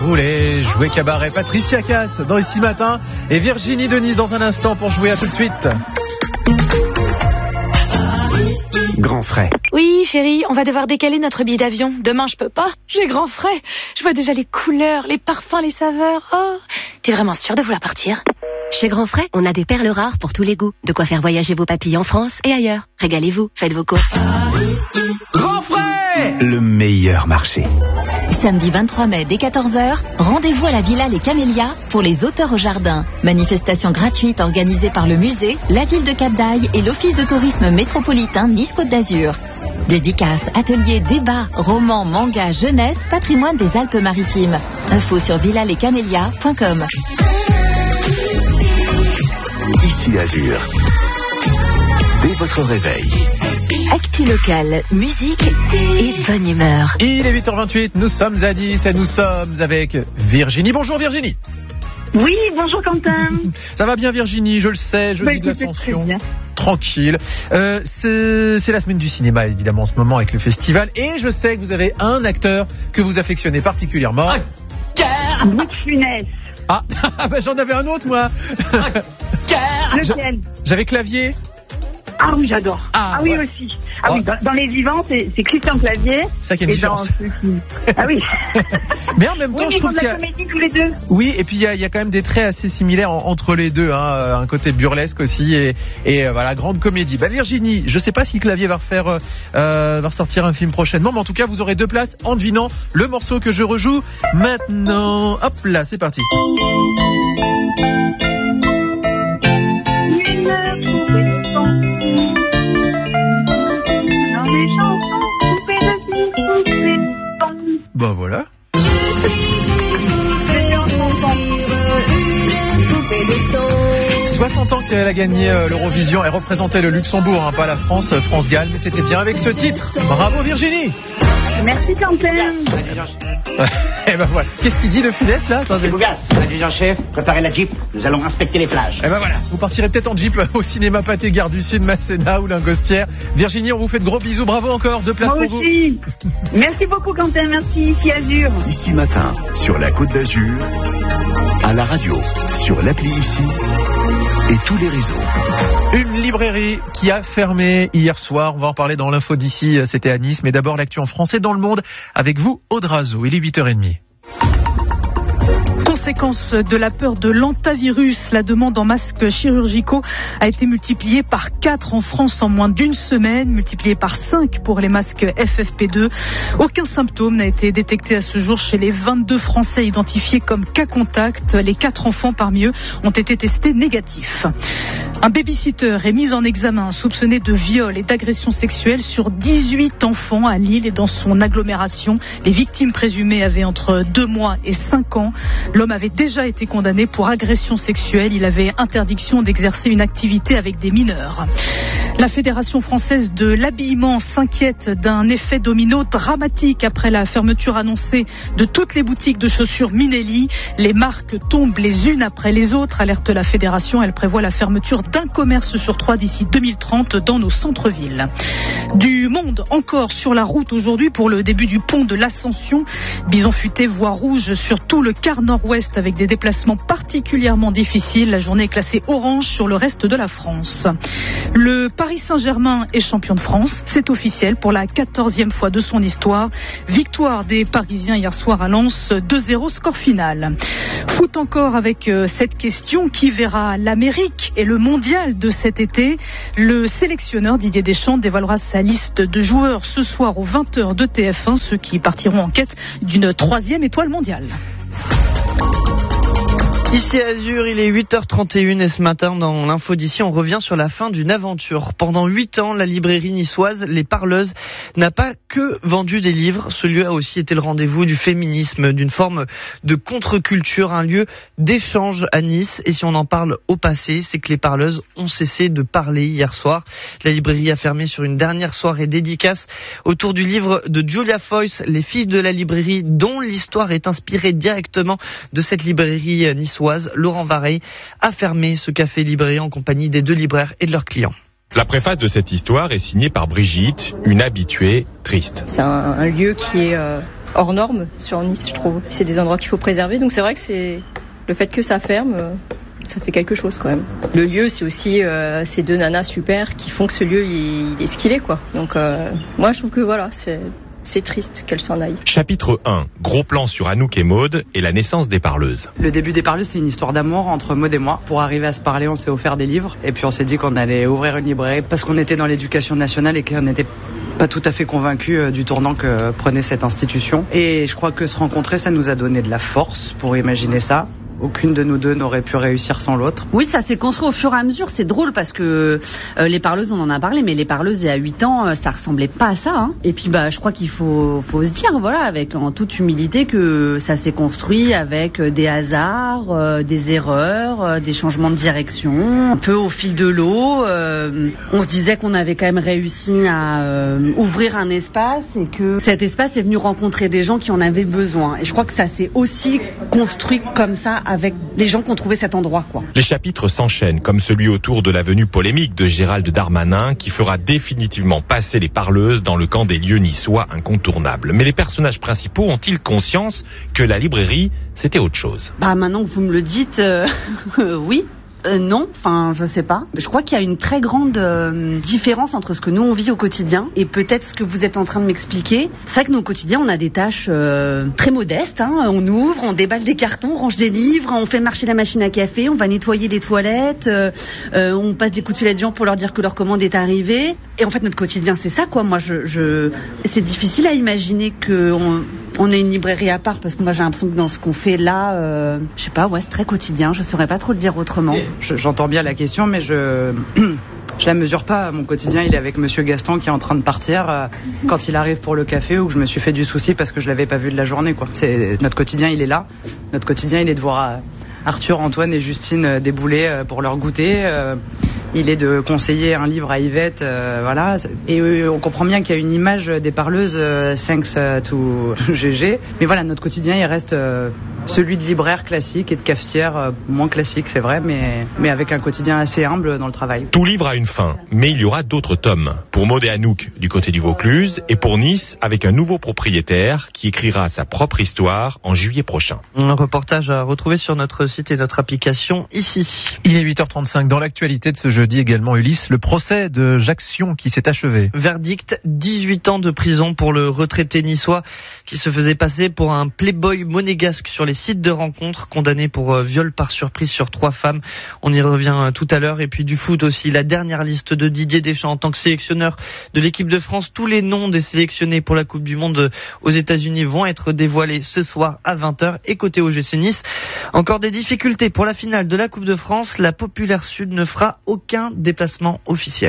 rouler, jouer cabaret. Patricia Cass dans Ici Matin et Virginie de Nice dans un instant pour jouer. À tout de suite. Grand frais. Oui, chérie, on va devoir décaler notre billet d'avion. Demain, je peux pas. J'ai grand frais. Je vois déjà les couleurs, les parfums, les saveurs. Oh, t'es vraiment sûre de vouloir partir ? Chez Grand Frais, on a des perles rares pour tous les goûts. De quoi faire voyager vos papilles en France et ailleurs. Régalez-vous, faites vos courses. Grand frais, le meilleur marché. Samedi 23 mai dès 14h, rendez-vous à la Villa Les Camélias pour les auteurs au jardin. Manifestation gratuite organisée par le musée, la ville de Cap-d'Aille et l'office de tourisme métropolitain Nice-Côte d'Azur. Dédicaces, ateliers, débats, romans, mangas, jeunesse, patrimoine des Alpes-Maritimes. Info sur villalescamélias.com. Ici Azur. Dès votre réveil. Actu local, musique et bonne humeur. Il est 8h28, nous sommes à Nice et nous sommes avec Virginie. Bonjour Virginie. Oui, bonjour Quentin. Ça va bien Virginie, je le sais, jeudi de l'Ascension. Tranquille. C'est la semaine du cinéma évidemment en ce moment avec le festival. Et je sais que vous avez un acteur que vous affectionnez particulièrement. Louis de Funès. Ah, bah j'en avais un autre moi. Lequel ? J'avais Clavier. Ah oui, j'adore. Ah oui ouais. aussi. Ah oui, dans Les Vivants, c'est Christian Clavier. C'est ça qui est différence. Ah oui. Mais en même temps, je trouve qu'il y a la comédie tous les deux. Oui, et puis il y a quand même des traits assez similaires entre les deux, hein. Un côté burlesque aussi et voilà, grande comédie. Bah Virginie, je sais pas si Clavier va ressortir un film prochainement, mais en tout cas, vous aurez 2 places en devinant le morceau que je rejoue maintenant. Hop là, c'est parti. Bah voilà. 60 ans qu'elle a gagné l'Eurovision. Elle représentait le Luxembourg, hein, pas la France, France Galles, mais c'était bien avec ce titre. Bravo Virginie. Merci Quentin. Et ben voilà. Qu'est-ce qu'il dit de Funès là? C'est Bougas, adjudant-chef, préparez la Jeep, nous allons inspecter les flashs. Et ben voilà, vous partirez peut-être en Jeep au cinéma Pathé Gare du Sud, Masséna ou Lingostière. Virginie, on vous fait de gros bisous, bravo encore, 2 places Moi pour aussi. Merci beaucoup Quentin, merci, ici Azur. Ici Matin, sur la Côte d'Azur, à la radio, sur l'appli Ici et tous les réseaux. Une librairie qui a fermé hier soir. On va en parler dans l'info d'ici, c'était à Nice. Mais d'abord l'actu en français dans le monde avec vous, Audrazo. Il est 8h30. Conséquence de la peur de l'antavirus, la demande en masques chirurgicaux a été multipliée par 4 en France en moins d'une semaine, multipliée par 5 pour les masques FFP2. Aucun symptôme n'a été détecté à ce jour chez les 22 Français identifiés comme cas contact. Les 4 enfants parmi eux ont été testés négatifs. Un babysitter est mis en examen soupçonné de viol et d'agression sexuelle sur 18 enfants à Lille et dans son agglomération. Les victimes présumées avaient entre 2 mois et 5 ans. L'homme avait déjà été condamné pour agression sexuelle. Il avait interdiction d'exercer une activité avec des mineurs. La Fédération française de l'habillement s'inquiète d'un effet domino dramatique après la fermeture annoncée de toutes les boutiques de chaussures Minelli. Les marques tombent les unes après les autres, alerte la Fédération. Elle prévoit la fermeture d'un commerce sur 3 d'ici 2030 dans nos centres-villes. Du monde encore sur la route aujourd'hui pour le début du pont de l'Ascension. Bison futé, voie rouge sur tout le quart nord-ouest avec des déplacements particulièrement difficiles. La journée est classée orange sur le reste de la France. Le Paris Saint-Germain est champion de France. C'est officiel pour la 14e fois de son histoire. Victoire des Parisiens hier soir à Lens, 2-0 score final. Foot encore avec cette question qui verra l'Amérique et le mondial de cet été. Le sélectionneur Didier Deschamps dévoilera sa liste de joueurs ce soir aux 20h de TF1, ceux qui partiront en quête d'une 3e étoile mondiale. Ici à Azur, il est 8h31 et ce matin dans l'info d'ici, on revient sur la fin d'une aventure. Pendant 8 ans, la librairie niçoise Les Parleuses n'a pas que vendu des livres. Ce lieu a aussi été le rendez-vous du féminisme, d'une forme de contre-culture, un lieu d'échange à Nice. Et si on en parle au passé, c'est que Les Parleuses ont cessé de parler hier soir. La librairie a fermé sur une dernière soirée dédicace autour du livre de Julia Foyce, Les filles de la librairie, dont l'histoire est inspirée directement de cette librairie niçoise. Laurent Vareille a fermé ce café-librairie en compagnie des 2 libraires et de leurs clients. La préface de cette histoire est signée par Brigitte, une habituée triste. C'est un lieu qui est hors norme sur Nice, je trouve. C'est des endroits qu'il faut préserver, donc c'est vrai que c'est le fait que ça ferme, ça fait quelque chose quand même. Le lieu, c'est aussi ces 2 nanas super qui font que ce lieu il est ce qu'il est, quoi. Donc moi je trouve que voilà, c'est triste qu'elle s'en aille. Chapitre 1. Gros plan sur Anouk et Maude et la naissance des Parleuses. Le début des Parleuses, c'est une histoire d'amour entre Maude et moi. Pour arriver à se parler, on s'est offert des livres. Et puis on s'est dit qu'on allait ouvrir une librairie parce qu'on était dans l'éducation nationale et qu'on n'était pas tout à fait convaincus du tournant que prenait cette institution. Et je crois que se rencontrer, ça nous a donné de la force pour imaginer ça. Aucune de nous deux n'aurait pu réussir sans l'autre. Oui, ça s'est construit au fur et à mesure. C'est drôle parce que les Parleuses, on en a parlé, mais les Parleuses, il y a 8 ans, ça ressemblait pas à ça. Hein. Et puis, je crois qu'il faut se dire, voilà, avec en toute humilité, que ça s'est construit avec des hasards, des erreurs, des changements de direction, un peu au fil de l'eau. On se disait qu'on avait quand même réussi à ouvrir un espace et que cet espace est venu rencontrer des gens qui en avaient besoin. Et je crois que ça s'est aussi construit comme ça avec les gens qui ont trouvé cet endroit, quoi. Les chapitres s'enchaînent, comme celui autour de la venue polémique de Gérald Darmanin, qui fera définitivement passer les Parleuses dans le camp des lieux niçois incontournables. Mais les personnages principaux ont-ils conscience que la librairie, c'était autre chose? Maintenant que vous me le dites, oui. Non, je sais pas. Je crois qu'il y a une très grande différence entre ce que nous on vit au quotidien et peut-être ce que vous êtes en train de m'expliquer. C'est vrai que nous au quotidien on a des tâches très modestes. On ouvre, on déballe des cartons, on range des livres, on fait marcher la machine à café, on va nettoyer les toilettes, on passe des coups de fil à des gens pour leur dire que leur commande est arrivée. Et en fait notre quotidien c'est ça, quoi. Moi c'est difficile à imaginer qu'on ait une librairie à part parce que moi j'ai l'impression que dans ce qu'on fait là, je sais pas, c'est très quotidien. Je saurais pas trop le dire autrement. J'entends bien la question, mais je la mesure pas. Mon quotidien, il est avec Monsieur Gaston qui est en train de partir quand il arrive pour le café, ou que je me suis fait du souci parce que je l'avais pas vu de la journée, quoi. Notre quotidien, il est là. Notre quotidien, il est de voir Arthur, Antoine et Justine débouler pour leur goûter. Il est de conseiller un livre à Yvette, voilà. Et on comprend bien qu'il y a une image des Parleuses, thanks to GG. Mais voilà, notre quotidien, il reste celui de libraire classique et de cafetière moins classique, c'est vrai, mais avec un quotidien assez humble dans le travail. Tout livre a une fin, mais il y aura d'autres tomes. Pour Maude et Anouk, du côté du Vaucluse, et pour Nice, avec un nouveau propriétaire qui écrira sa propre histoire en juillet prochain. Un reportage à retrouver sur notre site et notre application ici. Il est 8h35. Dans l'actualité de ce jeudi également, Ulysse, le procès de Jacques Sion qui s'est achevé. Verdict, 18 ans de prison pour le retraité niçois qui se faisait passer pour un playboy monégasque sur les sites de rencontres, condamné pour viol par surprise sur 3 femmes. On y revient tout à l'heure. Et puis du foot aussi, la dernière liste de Didier Deschamps en tant que sélectionneur de l'équipe de France. Tous les noms des sélectionnés pour la Coupe du Monde aux États-Unis vont être dévoilés ce soir à 20h. Et côté OGC Nice, encore des difficultés pour la finale de la Coupe de France. La Populaire Sud ne fera aucun déplacement officiel.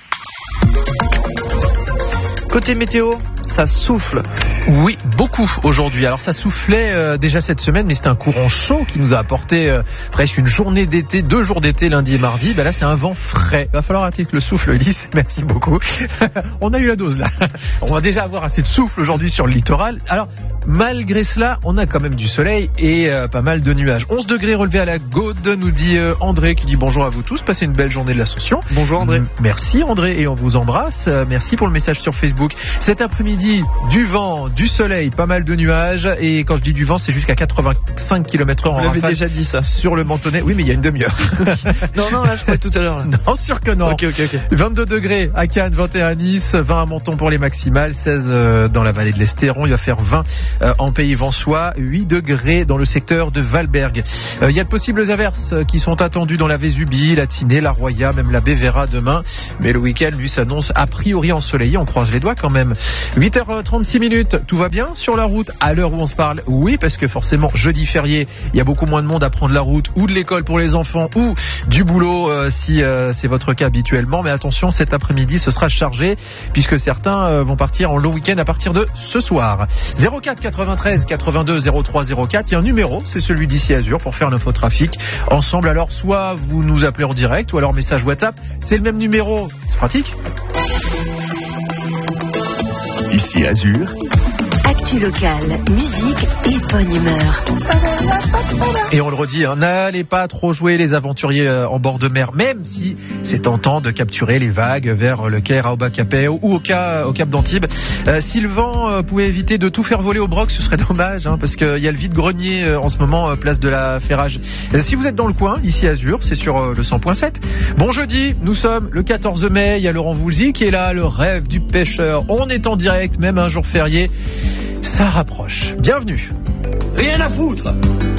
Côté météo, ça souffle. Oui, beaucoup aujourd'hui. Alors ça soufflait déjà cette semaine, mais c'est un courant chaud qui nous a apporté presque une journée d'été, 2 jours d'été, lundi et mardi. Là c'est un vent frais. Il va falloir arrêter le souffle, Ulysse. Merci beaucoup. On a eu la dose là. On va déjà avoir assez de souffle aujourd'hui sur le littoral. Alors malgré cela, on a quand même du soleil et pas mal de nuages. 11 degrés relevés à la Gaude, nous dit André, qui dit bonjour à vous tous. Passez une belle journée de l'Ascension. Bonjour André. Merci André, et on vous embrasse. Merci pour le message sur Facebook. Cet après-midi, du vent, du soleil, pas mal de nuages, et quand je dis du vent, c'est jusqu'à 85 km/h en rafale. Vous l'avez déjà dit ça. Sur le Mentonnet. Oui, mais il y a une demi-heure. Non, là je croyais tout à l'heure. Là. Non, sûr que non. Ok. 22 degrés à Cannes, 21 à Nice, 20 à Menton pour les maximales, 16 dans la vallée de l'Estéron, il va faire 20 en Pays Vensois, 8 degrés dans le secteur de Valberg. Il y a de possibles averses qui sont attendues dans la Vésubie, la Tinée, la Roya, même la Bévéra demain, mais le week-end lui s'annonce a priori ensoleillé, on croise les doigts quand même. 8h36 minutes, tout va bien sur la route à l'heure où on se parle? Oui, parce que forcément jeudi férié, il y a beaucoup moins de monde à prendre la route, ou de l'école pour les enfants, ou du boulot si c'est votre cas habituellement. Mais attention, cet après-midi ce sera chargé puisque certains vont partir en long week-end à partir de ce soir. 04 93 82 03 04, il y a un numéro, c'est celui d'ici Azur pour faire l'infotrafic ensemble. Alors soit vous nous appelez en direct ou alors message WhatsApp, c'est le même numéro, c'est pratique. Ici Azur. Actu locale, musique et bonne humeur. Et on le redit, hein, n'allez pas trop jouer les aventuriers en bord de mer, même si c'est tentant de capturer les vagues vers le quai Raoba-Capet ou au Cap d'Antibes. Si le vent pouvait éviter de tout faire voler au broc, ce serait dommage, hein, parce qu'il y a le vide-grenier en ce moment, place de la Ferrage. Si vous êtes dans le coin, ici à Azur, c'est sur le 100.7. Bon jeudi, nous sommes le 14 mai, il y a Laurent Voulzy qui est là, le rêve du pêcheur. On est en direct, même un jour férié. Ça rapproche. Bienvenue. Rien à foutre.